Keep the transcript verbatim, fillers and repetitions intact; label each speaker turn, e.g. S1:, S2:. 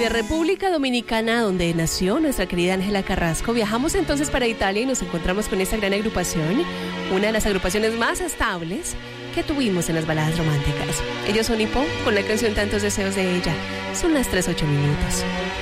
S1: Desde República Dominicana, donde nació nuestra querida Ángela Carrasco, viajamos entonces para Italia y nos encontramos con esta gran agrupación, una de las agrupaciones más estables que tuvimos en las baladas románticas. Ellos son Hipo, con la canción Tantos Deseos de Ella. Son las tres ocho minutos.